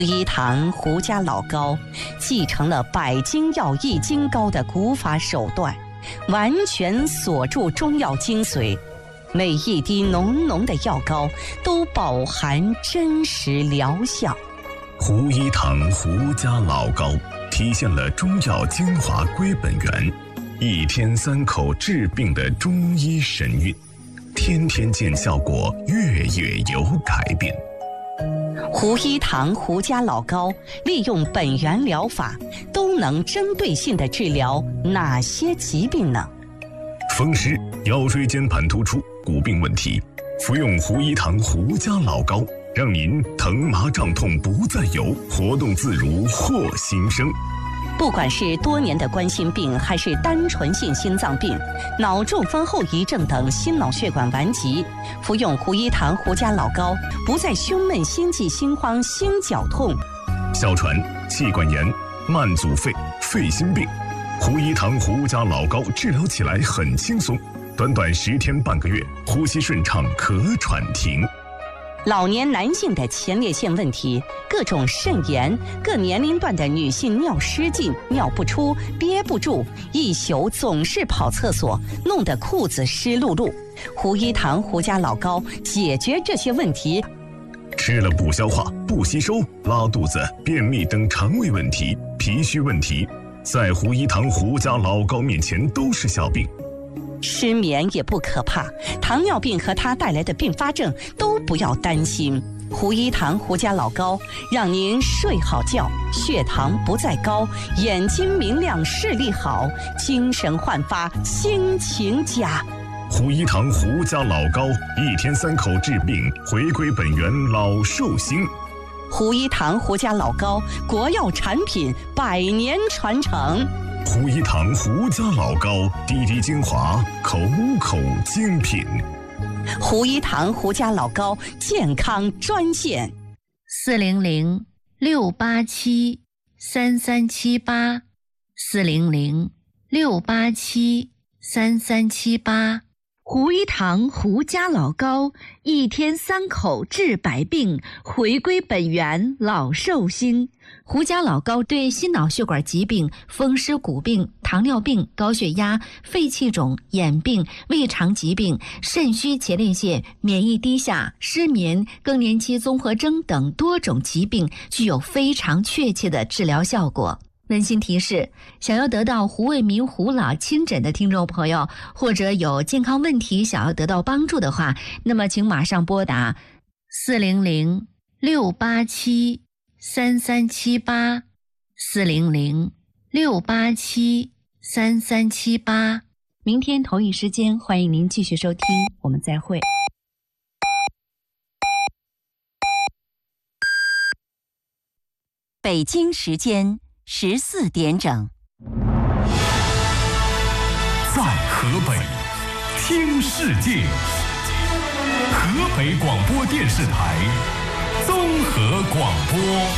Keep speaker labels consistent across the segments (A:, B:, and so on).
A: 医堂胡家老膏继承了百金药益精膏的古法手段，完全锁住中药精髓，每一滴浓浓的药膏都饱含真实疗效。
B: 胡医堂胡家老膏体现了中药精华归本源，一天3口治病的中医神韵，天天见效果，月月有改变。
A: 胡医堂胡家老膏利用本源疗法，都能针对性地治疗哪些疾病呢？
B: 风湿、腰椎间盘突出、骨病问题，服用胡医堂胡家老膏，让您疼麻胀痛不再有，活动自如获新生。
A: 不管是多年的冠心病，还是单纯性心脏病、脑中风后遗症等心脑血管顽疾，服用胡医堂胡家老膏，不再胸闷、心悸、心慌、心绞痛。
B: 哮喘、气管炎、慢阻肺、肺心病，胡医堂胡家老膏治疗起来很轻松，短短10天半个月，呼吸顺畅，咳喘停。
A: 老年男性的前列腺问题，各种肾炎，各年龄段的女性尿失禁、尿不出、憋不住，一宿总是跑厕所，弄得裤子湿漉漉。胡医堂胡家老膏解决这些问题。
B: 吃了不消化、不吸收、拉肚子、便秘等肠胃问题、脾虚问题，在胡医堂胡家老膏面前都是小病。
A: 失眠也不可怕，糖尿病和它带来的并发症都不要担心。胡医堂胡家老膏让您睡好觉，血糖不再高，眼睛明亮，视力好，精神焕发，心情佳。
B: 胡医堂胡家老膏，一天3口治病，回归本源，老寿星。
A: 胡医堂胡家老膏，国药产品，100年传承。
B: 胡医堂胡家老膏，滴滴精华，口口精品。
A: 胡医堂胡家老膏健康专线
C: ：400-687-3378，400-687-3378。胡医堂胡家老膏，一天3口治百病，回归本源，老寿星。胡家老膏对心脑血管疾病、风湿骨病、糖尿病、高血压、肺气肿、眼病、胃肠疾病、肾虚前列腺、免疫低下、失眠、更年期综合征等多种疾病具有非常确切的治疗效果。温馨提示：想要得到胡卫民胡老亲诊的听众朋友，或者有健康问题想要得到帮助的话，那么请马上拨打400-687-3378，400-687-3378。明天同一时间，欢迎您继续收听，我们再会。
A: 北京时间14点整。
D: 在河北听世界，河北广播电视台综合广播。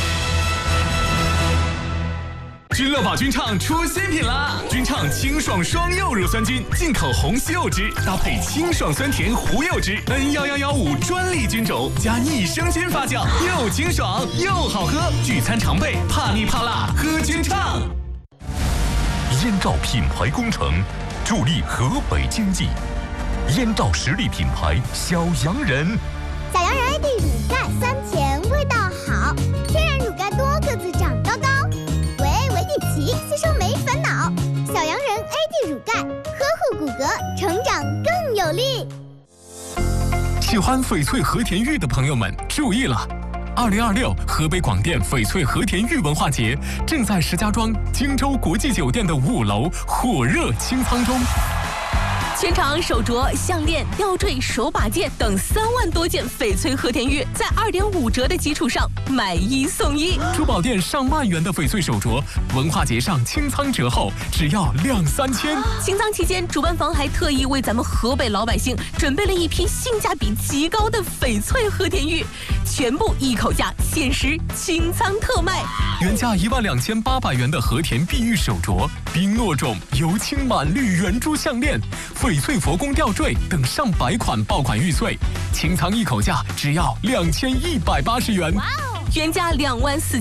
D: 君乐宝君畅出新品啦！君畅清爽双柚乳酸菌，进口红西柚汁搭配清爽酸甜胡柚汁 N1115专利菌种，加益生菌发酵，又清爽又好喝。聚餐常备，怕腻怕辣，喝君畅。燕赵品牌工程助力河北经济，燕赵实力品牌小洋人。
E: 小洋人 AD 乳钙酸甜，味道好，天然乳钙多个子长高高，维 A 维 D 皮，吸收没烦恼。小洋人 AD 乳钙，呵护骨骼，成长更有力。
D: 喜欢翡翠和田玉的朋友们注意了！2026河北广电翡翠和田玉文化节正在石家庄荆州国际酒店的5楼火热清仓中。
F: 全场手镯、项链、吊坠、手把件等3万多件翡翠和田玉，在2.5折的基础上买1送1。
D: 珠宝店上万元的翡翠手镯，文化节上清仓折后只要2-3千。
F: 清仓期间，主办方还特意为咱们河北老百姓准备了一批性价比极高的翡翠和田玉，全部一口价，限时清仓特卖。
D: 原价12800元的和田碧玉手镯、冰糯种油青满绿圆珠项链、翡翠佛宫吊坠等上百款爆款玉翠，清仓一口价只要2180元。
F: 原价24000